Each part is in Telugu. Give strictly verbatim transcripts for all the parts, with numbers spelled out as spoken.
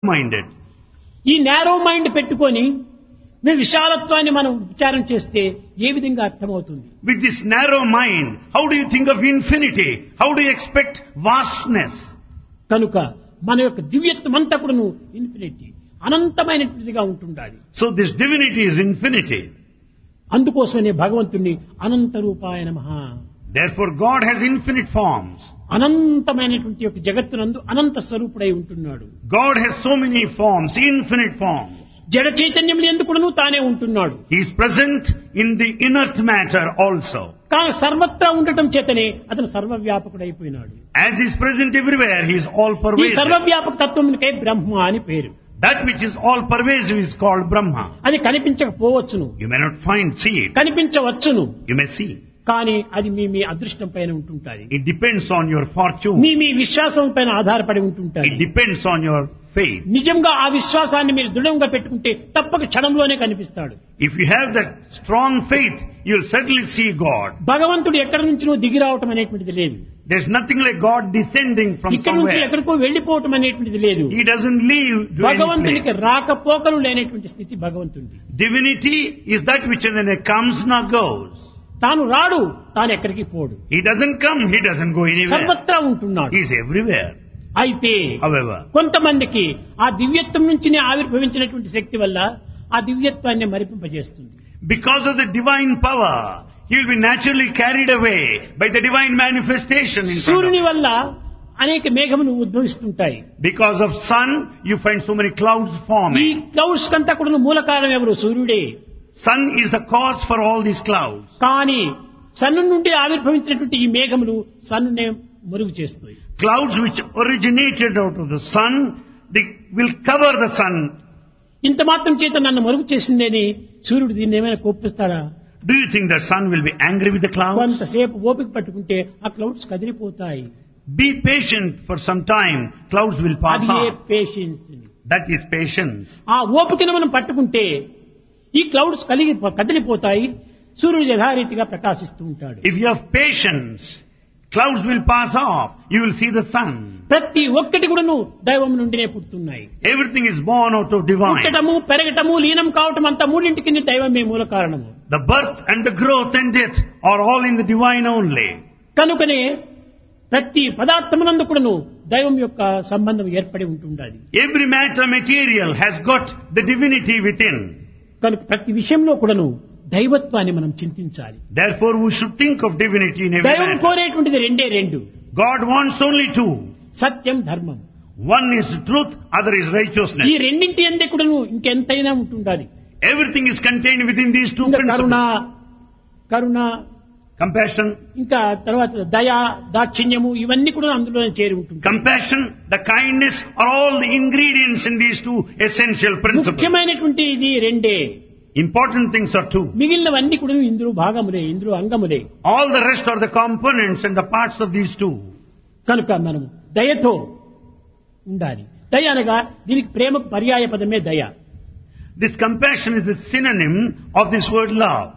minded. ఈ నేరో మైండ్ పెట్టుకొని మేము విశాలత్వాన్ని మనం విచారం చేస్తే ఏ విధంగా అర్థమవుతుంది? With this narrow mind, how do you think of infinity? How do you expect vastness? కనుక మన యొక్క దివ్యత్వం అంతా కూడా ఇన్ఫినిటీ అనంతమైనటువంటిదిగా ఉంటుండాలి. So this divinity is infinity. అందుకోసమనే భగవంతుణ్ణి అనంత రూపాయ నమః. Therefore God has infinite forms. అనంతమైనటువంటి యొక్క జగత్తునందు అనంత స్వరూపుడై ఉంటున్నాడు. God has so many forms, infinite forms. జడ చైతన్యములు ఎందుకును తానే ఉంటున్నాడు. He is present in the inert matter also. కానీ సర్వత్రా ఉండటం చేతనే అతను సర్వవ్యాపకుడైపోయినాడు. As he is present everywhere, he is all ఈ pervasive. సర్వవ్యాపక తత్వమునికే బ్రహ్మ అని పేరు. That which is all pervasive is called Brahma. అది కనిపించకపోవచ్చును, You may not find, see it. కనిపించవచ్చును, You may see. కానీ అది మీ మీ అదృష్టం పైన ఉంటుంటాది. It depends on your fortune. మీ మీ విశ్వాసం పైన ఆధారపడి ఉంటుంటాది. It depends on your faith. నిజంగా ఆ విశ్వాసాన్ని మీరు దృఢంగా పెట్టుకుంటే తప్పక క్షణంలోనే కనిపిస్తాడు. If you have that strong faith, you'll certainly see God. భగవంతుడు ఎక్కడి నుంచి నువ్వు దిగి రావటం అనేటువంటిది లేదు. There's nothing like God descending from ఇక్కడి నుంచి somewhere. ఎక్కడికో వెళ్లిపోవటం అనేటువంటిది లేదు. He doesn't leave to any భగవంతునికి place. రాకపోకలు లేనటువంటి స్థితి భగవంతుడి. Divinity is that which when it comes, not goes. తాను రాడు, తాను ఎక్కడికి పోడు, He doesn't come, he doesn't go anywhere. సర్వత్రా ఉంటున్నాడు. He is everywhere. అయితే However, కొంతమందికి ఆ దివ్యత్వం నుంచినే ఆవిర్భవించినటువంటి శక్తి వల్ల ఆ దివ్యత్వాన్ని మరిపింపజేస్తుంది. because of the divine power, he will be naturally carried away by the divine manifestation in front of సూర్యుని him. వల్ల అనేక మేఘములు ఉద్భవిస్తుంటాయి. Because of sun, you find so many clouds ఈ forming. క్లౌడ్స్ కంతా కూడా మూల కారణం ఎవరు? సూర్యుడే. Sun is the cause for all these clouds. కానీ సన్ను నుండి ఆవిర్భవించినటువంటి ఈ మేఘములు సన్నునే మురుగు చేస్తాయి. Clouds which originated out of the sun, they will cover the sun. ఇంత మాత్రం చేత నన్ను మరుగు చేసిందని సూర్యుడు దీన్ని ఏమైనా కోపిస్తాడా? Do you think the sun will be angry with the clouds? కొంతసేపు ఓపిక పట్టుకుంటే ఆ clouds కదిలిపోతాయి. Be patient for some time, clouds will pass అది on. Patience. That is patience. ఆ ఓపికను మనం పట్టుకుంటే ఈ క్లౌడ్స్ కలిగి కదిలిపోతాయి, సూర్యుడు యథారీతిగా ప్రకాశిస్తూ ఉంటాడు. If you have patience, clouds will pass off, you will see the sun. ప్రతి ఒక్కటి కూడాను దైవం నుండినే పుడుతున్నాయి. Everything is born out of divine. పుట్టటము, పెరగటము, లీనం కావటం అంతా మూడింటికి దైవమే మూల కారణము. The birth and the growth and death are all in the divine only. కనుకనే ప్రతి పదార్థమునందు కూడాను దైవం యొక్క సంబంధం ఏర్పడి ఉంటుండాలి. Every matter material has got the divinity within. కనుక ప్రతి విషయంలో కూడాను దైవత్వాన్ని మనం చింతించాలి. Therefore we should think of divinity in every దైవం matter. కోరేటువంటిది రెండే రెండు. God wants only two. సత్యం, ధర్మం. One is truth, other is ఈ righteousness. రెండింటి అందే కూడాను ఇంకెంతైనా ఉంటుండాలి. Everything is contained within these two ఇంకా కరుణ, principles. కరుణ, Compassion, ఇంకా తర్వాత దయ, దాక్షిణ్యము ఇవన్నీ కూడా అందులోనే చేరి ఉంటుంది. compassion, the kindness are all the ingredients in these two essential principles. ముఖ్యమైనటువంటి ఇది రెండే. Important things are two. మిగిలినవన్నీ కూడా ఇందులో భాగములే, ఇందులో అంగములే. All the rest are the components and the parts of these two. కనుక మనము దయతో ఉండాలి. దయ అనగా దీనికి ప్రేమకు పర్యాయ పదమే దయ. This compassion is the synonym of this word love.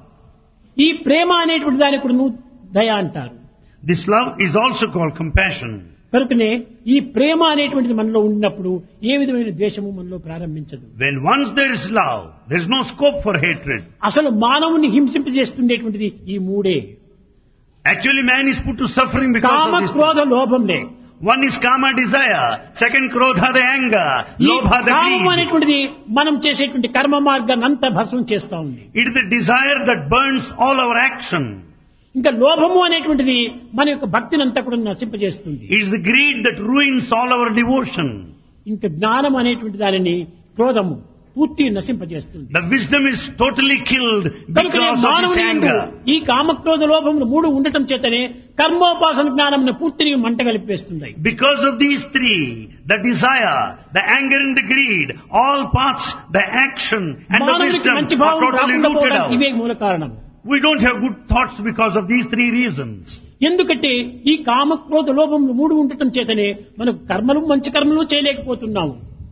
ఈ ప్రేమ అనేటువంటి దానికి కూడా దయ అంటారు. This love is also called compassion. కనుకనే ఈ ప్రేమ అనేటువంటిది మనలో ఉన్నప్పుడు ఏ విధమైన ద్వేషము మనలో ప్రారంభించదు. When once there is love, there is no scope for hatred. అసలు మానవుని హింసింపజేస్తుండేటువంటిది ఈ మూడే. Actually man is put to suffering because comma, of this. క్రోధ, లోభంలే. One is kama, desire. Second krodha, the anger. ఈ Lobha, the కామం greed. అనేటువంటిది మనం చేసేటువంటి కర్మ మార్గాన్ని అంతా భస్మం చేస్తా ఉంది. It is the desire that burns all our action. ఇంకా లోభము అనేటువంటిది మన యొక్క భక్తిని అంతా కూడా నశింపజేస్తుంది. It is the greed that ruins all our devotion. ఇంకా జ్ఞానం అనేటువంటి దానిని క్రోధము పూర్తి నశింపజేస్తుంది. The wisdom is totally killed కనుక because of this మానవుని యందు anger. ఈ కామక్రోధ లోభములు మూడు ఉండటం చేతనే కర్మోపాసన జ్ఞానమును పూర్తిని మంట కలిపేస్తున్నాయి. Because of these three, the desire, the anger and the greed, all paths, the action and the మానవునికి wisdom మంచి are భావం totally రాకుండా rooted పోవడానికి ఇవే out. మూల కారణం. We don't have good thoughts because of these three reasons. ఎందుకంటే ఈ కామక్రోధ లోభములు మూడు ఉండటం చేతనే మనకు కర్మలు మంచి కర్మలు చేయలేకపోతున్నాము.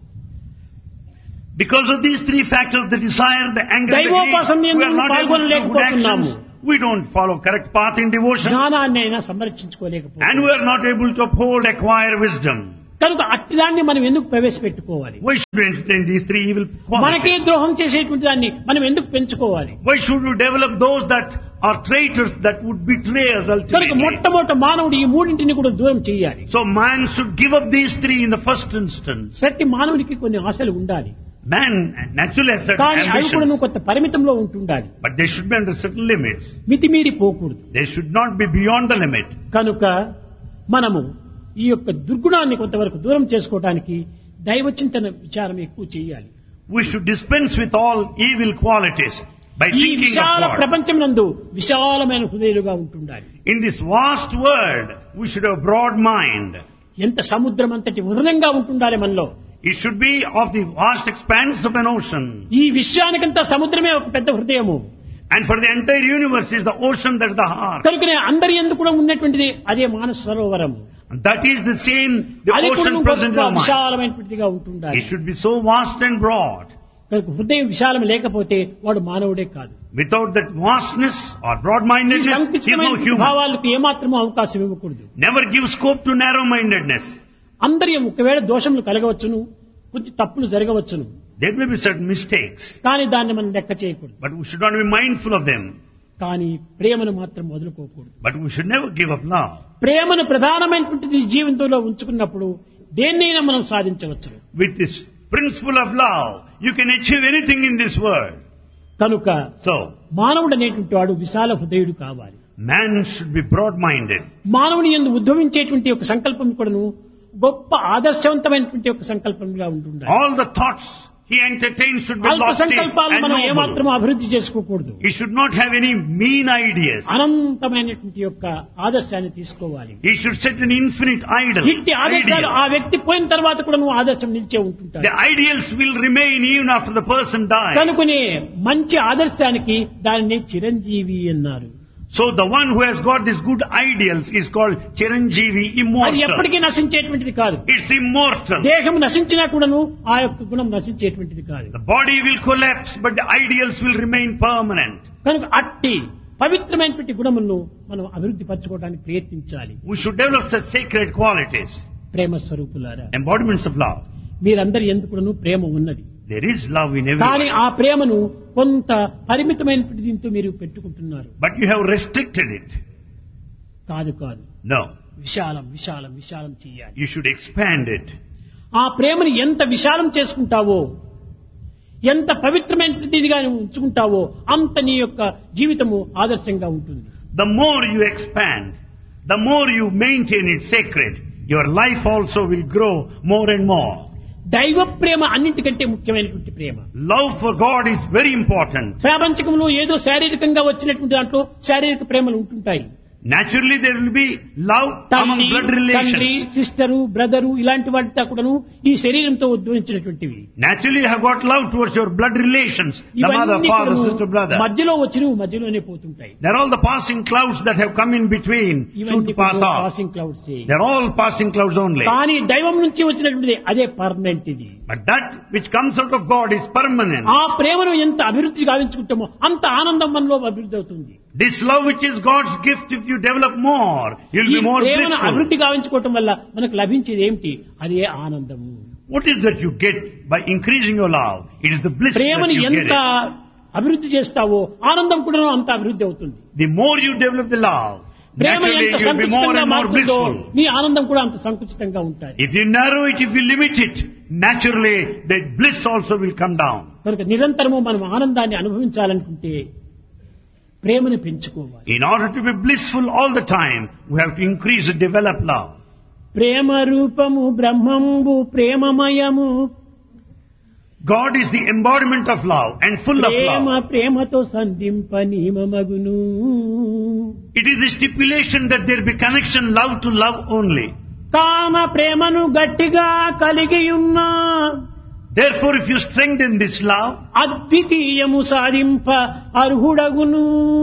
Because of these three factors, the desire, the anger, the దైవోపాసన greed, we are యందు not able to do good పాల్గొనలేకపోతున్నాము. actions. We don't follow correct path in devotion. జ్ఞానాన్ని అయినా And సంరక్షించుకోలేకపోతున్నాము. we are not able to uphold, acquire wisdom. కనుక అట్టిదాన్ని మనం ఎందుకు ప్రవేశపెట్టుకోవాలి? Why should we entertain these three evil మనకే qualities? ద్రోహం చేసేటువంటి దాన్ని మనం ఎందుకు పెంచుకోవాలి? Why should we develop those that are traitors that would betray us కనుక ultimately? మొట్టమొదట మానవుడు ఈ మూడింటిని కూడా దూరం చేయాలి. So man should give up these three in the first instance. ప్రతి మానవుడికి కొన్ని ఆశలు ఉండాలి, Man naturally has certain కానీ అవి కూడా ambitions, కొంత పరిమితంలో ఉంటుండాలి. but they should be under certain limits. మితిమీరి పోకూడదు. They should not be beyond the limit. కనుక మనము ఈ యొక్క దుర్గుణాన్ని కొంతవరకు దూరం చేసుకోవడానికి దైవచింతన విచారం ఎక్కువ చేయాలి. We should dispense with all evil qualities by ఈ thinking of విశాల God. ప్రపంచం నందు విశాలమైన హృదయులుగా ఉంటుండాలి. In this vast world, we should have broad mind. ఎంత సముద్రం అంతటి హృదయంగా ఉంటుండాలి మనలో. It should be of the vast expanse of an ocean. ఈ విశ్వానికంతా సముద్రమే ఒక పెద్ద హృదయము. And for the entire universe is the ocean that is the heart. కనుకనే అందరి యందు కూడా ఉన్నటువంటిది అదే మానస Sarovaram. And that is the same, the అది కూడా ocean present in our mind. విశాలమైనటువంటిదిగా ఉంటుండాలి. It should be so vast and broad. కనుక హృదయం విశాలం లేకపోతే వాడు మానవుడే కాదు. Without that vastness or ఈ broad-mindedness, he is no సంకుచితమైన human. భావాలకు ఏమాత్రమూ అవకాశం ఇవ్వకూడదు. Never give scope to narrow-mindedness. అందరి ఒకవేళ దోషములు కలగవచ్చును, కొంచెం తప్పులు జరగవచ్చును, There may be certain mistakes, కానీ దాన్ని మనం లెక్క చేయకూడదు. but we should not be mindful of them. కానీ ప్రేమను మాత్రం వదులుకోకూడదు. But we should never give up love. ప్రేమను ప్రధానమైనటువంటిది జీవితంలో ఉంచుకున్నప్పుడు దేన్నైనా మనం సాధించవచ్చు. With this principle of love, you can achieve anything in this world. కనుక So, మానవుడు అనేటువంటి వాడు విశాల హృదయుడు కావాలి. man should be broad-minded. మానవుని యందు ఉద్భవించేటువంటి ఒక సంకల్పం కూడాను గొప్ప ఆదర్శవంతమైనటువంటి ఒక సంకల్పంగా ఉంటుండాలి. All the thoughts he entertains should be అల్ప lofty సంకల్పాలను and మనం noble. ఏమాత్రం అభివృద్ధి చేసుకోకూడదు. He should not have any mean ideas. అనంతమైనటువంటి యొక్క ఆదర్శాన్ని తీసుకోవాలి. He should set an infinite idol. ఇట్టి ఆదర్శాలు ఆ Ideal. వ్యక్తి పోయిన తర్వాత కూడా నువ్వు ఆదర్శం నిలిచే ఉంటుంటాడు. The ideals will remain even after the person dies. కనుకనే మంచి ఆదర్శానికి దానిని చిరంజీవి అన్నారు. So the one who has got these good ideals is called Chiranjeevi, అది immortal. ఎప్పటికీ నశించేటువంటిది కాదు. It's immortal. దేహం నశించినా కూడాను ఆ యొక్క గుణం నశించేటువంటిది కాదు. The body will collapse, but the ideals will remain permanent. కనుక అట్టి పవిత్రమైనటువంటి గుణములను మనం అభివృద్ధి పరచుకోవడానికి ప్రయత్నించాలి. We should develop such sacred qualities, ప్రేమ స్వరూపులారా, embodiments of love. మీరందరి ఎందుకును ప్రేమ ఉన్నది. There is love in కానీ everyone, ఆ ప్రేమను కొంత పరిమితమైనటువంటి దీంతో మీరు పెట్టుకుంటున్నారు. but you have restricted it. కాదు కాదు, No, విశాలం విశాలం విశాలం చేయాలి. you should expand it. ఆ ప్రేమను ఎంత విశాలం చేసుకుంటావో, ఎంత పవిత్రమైనదిగా నువ్వు ఉంచుకుంటావో అంత నీ యొక్క జీవితము ఆదర్శంగా ఉంటుంది. The more you expand, the more you maintain it sacred, your life also will grow more and more. దైవ ప్రేమ అన్నింటికంటే ముఖ్యమైనటువంటి ప్రేమ. Love for God is very important. ప్రాపంచికంలో ఏదో శారీరకంగా వచ్చినటువంటి దాంట్లో శారీరక ప్రేమలు ఉంటుంటాయి. Naturally, there will be love among తల్లి, blood తండ్రి, relations. సిస్టరు, బ్రదరు ఇలాంటి వాటితో కూడాను ఈ శరీరంతో ఉద్భవించినటువంటివి. Naturally, you have got love towards your blood relations, the mother, ఇవన్నీ father, కూడాను sister, brother. మధ్యలో వచ్చినవి మధ్యలోనే పోతుంటాయి. They're all the passing clouds that have come in between to ఇవన్నీ pass off. Passing clouds. They're all passing clouds only. కానీ దైవం నుంచి వచ్చినటువంటిది అదే పర్మనెంట్. ఇది But that which comes out of God is permanent. ఆ ప్రేమను ఎంత అభివృద్ధి గావించుకుంటామో అంత ఆనందం మనలో అభివృద్ధి అవుతుంది. This love which is God's gift, if you develop more, you'll ఈ be more ప్రేమను blissful. అభివృద్ధి గావించుకోవటం వల్ల మనకు లభించేది ఏమిటి? అదే ఆనందము. What is that you get by increasing your love? It is the bliss that ప్రేమను you get ఎంత it. అభివృద్ధి చేస్తావో ఆనందం కూడా అంత అభివృద్ధి అవుతుంది. The more you develop the love, Prema naturally ఎంత you'll be more సంకుచితంగా and more మారుతుందో blissful. నీ ఆనందం కూడా అంత సంకుచితంగా ఉంటుంది. If you narrow it, if you limit it, naturally that bliss also will come down. కనుక నిరంతరము మనం ఆనందాన్ని అనుభవించాలనుకుంటే ప్రేమను పెంచుకోవాలి. In order to be blissful all the time, we have to increase and develop love. ప్రేమ రూపము బ్రహ్మంబు ప్రేమమయము. God is the embodiment of love and full of Prema love. ప్రేమతో సంధింప నియమమగును. It is the stipulation that there be connection love to love only. కామ ప్రేమను గట్టిగా కలిగి ఉన్నా Therefore, if you strengthen this love, అద్వితీయము సాధింప అర్హుడగును.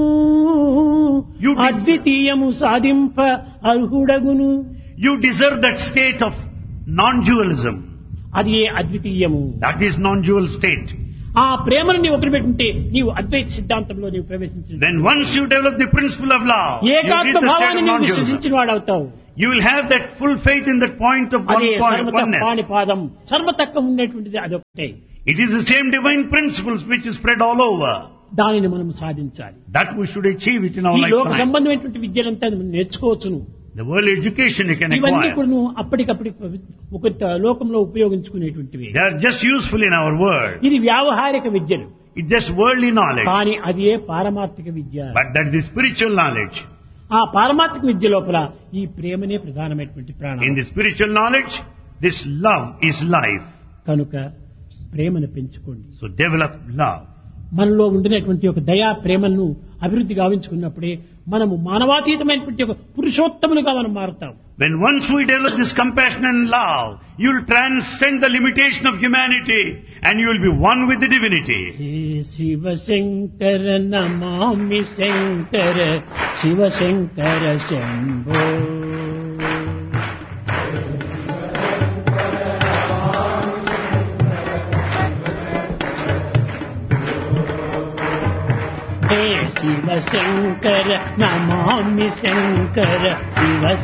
You des- అద్వితీయము సాధింప అర్హుడగును. you deserve that state of non-dualism. అది ఏ అద్వితీయము. That is non-dual state. ఆ ప్రేమను నీవు ఒకటి పెట్టుంటే నీవు అద్వైత సిద్ధాంతంలో నీవు ప్రవేశించు. Then once you develop the principle of love, you reach ఏకాత్మ the state భావాన్ని of నీవు non-dualism. విశ్వసించిన వాడవుతావు. You will have that full faith in that point of one అదే point, సర్వత oneness. పాణిపాదం సర్వతత్వం ఉండేటువంటిది అదొకటే. It is the same divine principles which is spread all over. దానిని మనం సాధించాలి. That we should achieve it in our ఈ లోక lifetime. సంబంధమైనటువంటి విద్యలంతా మనం నేర్చుకోవచ్చును. The world education you can ఇవన్నీ acquire. కూడా అప్పటికప్పటి ఒక లోకంలో ఉపయోగించుకునేటువంటివి. They are just useful in our world. ఇది వ్యావహారిక విద్యలు. It's just worldly knowledge. కానీ అది ఏ పారమార్థిక విద్య. But that is spiritual knowledge. ఆ పారమార్థిక విద్య లోపల ఈ ప్రేమనే ప్రధానమైనటువంటి ప్రాణం. In the spiritual knowledge, this love is life. కనుక ప్రేమను పెంచుకోండి. So develop love. మనలో ఉండినటువంటి ఒక దయా ప్రేమను అభివృద్ధి గావించుకున్నప్పుడే మనము మానవాతీతమైనటువంటి ఒక పురుషోత్తములుగా మనం మారుతాం. When once we develop this compassion and love, you will transcend the limitation of humanity and you will be one with the divinity. Hey Shiva Shankara Namami Shankara Shiva Shankara Shambho. Shiva Shankara Namami Shankara Shiva